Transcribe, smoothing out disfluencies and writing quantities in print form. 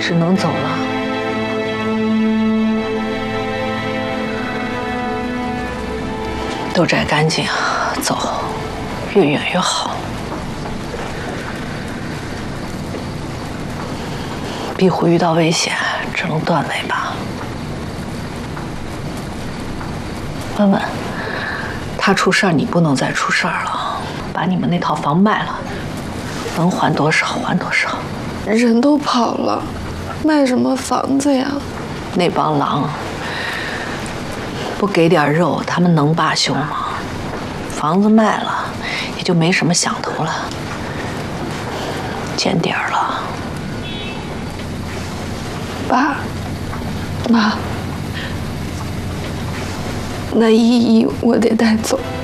只能走了。都摘干净，走，越远越好。壁虎遇到危险，只能断尾巴。问问，他出事儿，你不能再出事儿了。把你们那套房卖了，能还多少还多少。 人都跑了，卖什么房子呀？ 那帮狼不给点肉，他们能罢休吗？房子卖了，也就没什么想头了，见底儿了。 爸妈，那依依我得带走。